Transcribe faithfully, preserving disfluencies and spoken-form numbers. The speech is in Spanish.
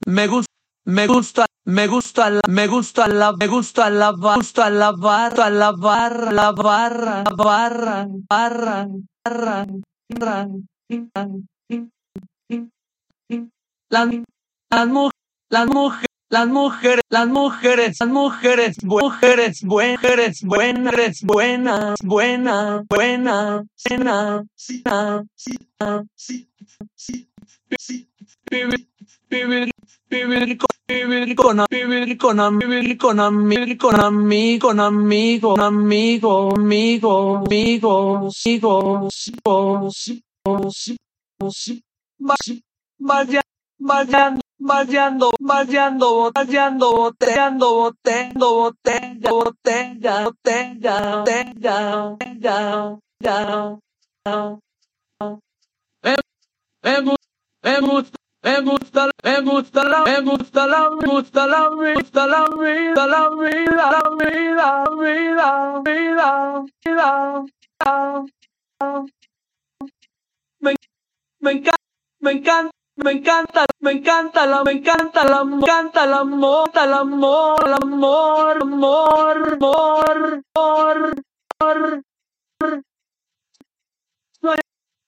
me gusta, me gusta, me gusta la, me gusta la, me gusta la, me gusta la barra, la barra, la barra, la barra, barra, barra, barra, las, las mujeres, las mujeres, las mujeres, las mujeres, las mujeres, mujeres, mujeres, buenas, buenas, buenas, buenas, buenas, sí, sí, sí, sí, sí, vivir, vivir, vivir con, vivir con, vivir con, vivir con, vivir con amigo, con amigo, amigo, amigo, amigo, sigo, sigo, sigo, sigo, sigo, vaya, vayando, vayando, vayando, vayando, botellando, botellando, botella, botella, botella, botella, botella, ya. Me, me gusta, me gusta, me gusta, me gusta la, me gusta la, me gusta la, me gusta la vida, la vida, la vida, vida, vida, vida, vida. Me, me encanta, me encanta. Me encanta, me encanta la, me encanta la, me encanta el amor, el amor, el amor, amor, amor.